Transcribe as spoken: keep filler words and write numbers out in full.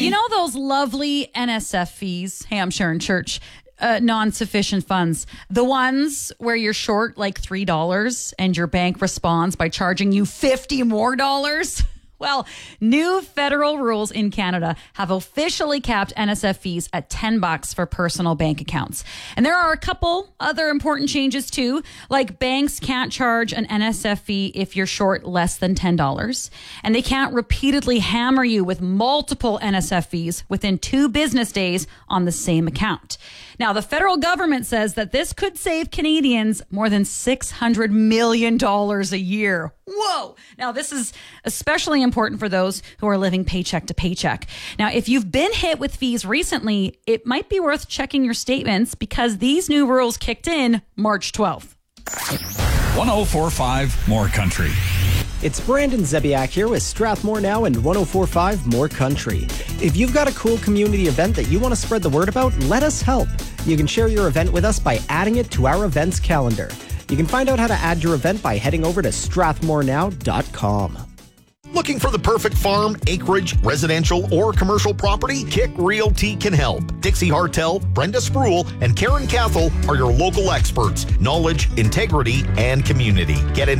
You know those lovely N S F fees, Hampshire and Church, uh, non-sufficient funds, the ones where you're short like three dollars and your bank responds by charging you fifty more dollars? Well, new federal rules in Canada have officially capped N S F fees at ten bucks for personal bank accounts. And there are a couple other important changes too, like banks can't charge an N S F fee if you're short less than ten dollars. And they can't repeatedly hammer you with multiple N S F fees within two business days on the same account. Now, the federal government says that this could save Canadians more than six hundred million dollars a year. Whoa! Now, this is especially important for those who are living paycheck to paycheck. Now, if you've been hit with fees recently, it might be worth checking your statements because these new rules kicked in March twelfth. one oh four point five More Country. It's Brandon Zebiak here with Strathmore Now and one oh four point five More Country. If you've got a cool community event that you want to spread the word about, let us help. You can share your event with us by adding it to our events calendar. You can find out how to add your event by heading over to strathmore now dot com. Looking for the perfect farm, acreage, residential, or commercial property? Kick Realty can help. Dixie Hartel, Brenda Spruill, and Karen Cathell are your local experts. Knowledge, integrity, and community. Get in